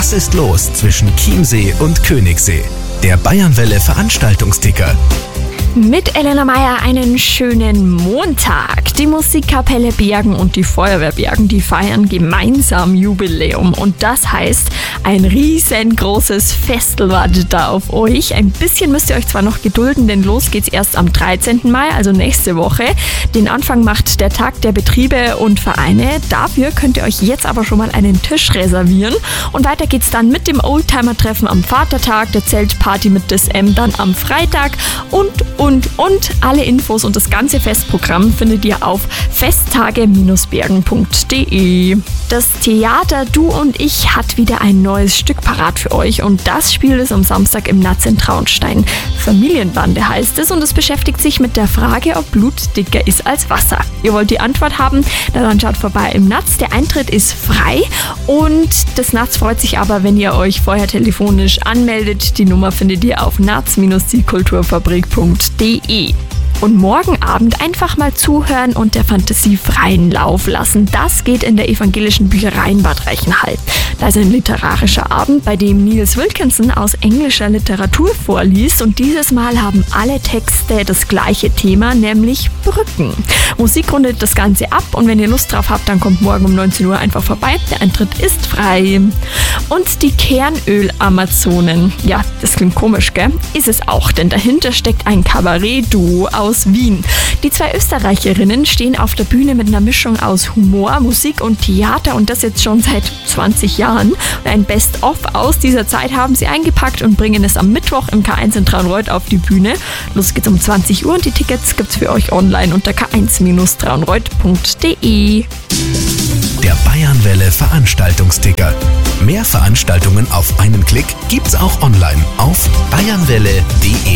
Was ist los zwischen Chiemsee und Königssee? Der Bayernwelle Veranstaltungsticker. Mit Elena Meyer einen schönen Montag. Die Musikkapelle Bergen und die Feuerwehr Bergen, die feiern gemeinsam Jubiläum. Und das heißt, ein riesengroßes Festel wartet da auf euch. Ein bisschen müsst ihr euch zwar noch gedulden, denn los geht's erst am 13. Mai, also nächste Woche. Den Anfang macht der Tag der Betriebe und Vereine. Dafür könnt ihr euch jetzt aber schon mal einen Tisch reservieren. Und weiter geht's dann mit dem Oldtimer-Treffen am Vatertag, der Zeltparty mit Dis M dann am Freitag und alle Infos und das ganze Festprogramm findet ihr auf festtage-bergen.de. Das Theater Du und Ich hat wieder ein neues Stück parat für euch und das spielt es am Samstag im Natz in Traunstein. Familienbande heißt es und es beschäftigt sich mit der Frage, ob Blut dicker ist als Wasser. Ihr wollt die Antwort haben? Na dann schaut vorbei im Natz. Der Eintritt ist frei und das Natz freut sich aber, wenn ihr euch vorher telefonisch anmeldet. Die Nummer findet ihr auf natz-die-kulturfabrik.de. Und morgen Abend einfach mal zuhören und der Fantasie freien Lauf lassen. Das geht in der evangelischen Bücherei in Bad Reichenhall. Da ist ein literarischer Abend, bei dem Niels Wilkinson aus englischer Literatur vorliest und dieses Mal haben alle Texte das gleiche Thema, nämlich Brücken. Musik rundet das Ganze ab und wenn ihr Lust drauf habt, dann kommt morgen um 19 Uhr einfach vorbei. Der Eintritt ist frei. Und die Kernöl-Amazonen, ja, das klingt komisch, gell? Ist es auch, denn dahinter steckt ein Kabarett-Duo aus Wien. Die zwei Österreicherinnen stehen auf der Bühne mit einer Mischung aus Humor, Musik und Theater und das jetzt schon seit 20 Jahren. Ein Best-of aus dieser Zeit haben sie eingepackt und bringen es am Mittwoch im K1 in Traunreut auf die Bühne. Los geht's um 20 Uhr und die Tickets gibt's für euch online unter k1-traunreut.de. Der Bayernwelle Veranstaltungsticker. Mehr Veranstaltungen auf einen Klick gibt's auch online auf bayernwelle.de.